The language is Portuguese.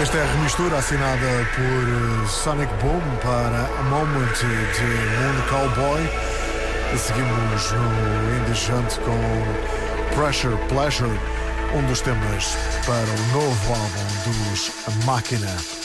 Esta é a remistura assinada por Sonic Boom para A Moment de Moon Cowboy. Seguimos no Indecente com Pressure Pleasure, um dos temas para o novo álbum dos A Máquina.